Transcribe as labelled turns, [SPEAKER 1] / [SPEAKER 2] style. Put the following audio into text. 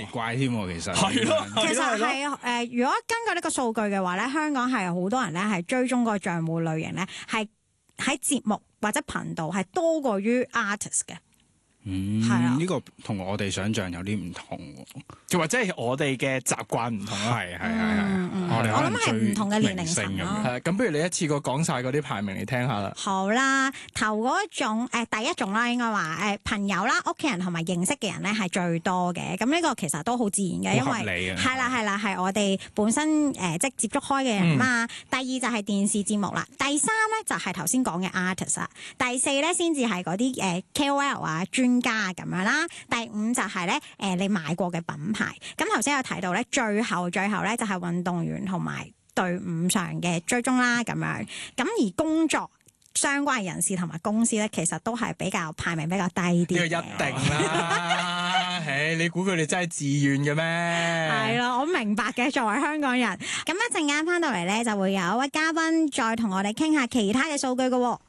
[SPEAKER 1] 怪添喎，其實
[SPEAKER 2] 係咯，
[SPEAKER 3] 其實係如果根據呢個數據嘅話咧，香港係好多人咧係追蹤個賬戶類型咧，係喺節目或者頻道係多過於 artist 嘅。係啊，
[SPEAKER 1] 呢個同我哋想象有啲唔同喎，
[SPEAKER 2] 就或者係我哋嘅習慣唔同啦。
[SPEAKER 1] 係，
[SPEAKER 3] 我諗係唔同嘅年齡層
[SPEAKER 1] 咁
[SPEAKER 3] 咯。
[SPEAKER 2] 係咁，不如你一次過講晒嗰啲排名嚟聽下啦。
[SPEAKER 3] 好啦，頭嗰種第一種啦，應該話朋友啦、屋企人同埋認識嘅人咧係最多嘅。咁呢個其實都好自然嘅，因
[SPEAKER 1] 好合理
[SPEAKER 3] 為
[SPEAKER 1] 啊
[SPEAKER 3] 係啦，係我哋本身即係接觸開嘅人嘛。第二就係電視節目啦，第三咧就係頭先講嘅 artist 啦，第四咧先至係嗰啲KOL 啊、專家啊咁樣啦。第五就係咧你買過嘅品牌。咁頭先有提到咧，最後咧就係運動員同埋隊伍上嘅追蹤啦咁樣。咁而工作相關人士同埋公司咧，其實都係排名比較低啲。
[SPEAKER 2] 呢個一定啦，你估佢哋真係自願嘅咩？
[SPEAKER 3] 係咯，我明白嘅。作為香港人，咁一陣間翻到嚟咧，就會有一位嘉賓再同我哋傾下其他嘅數據嘅喎。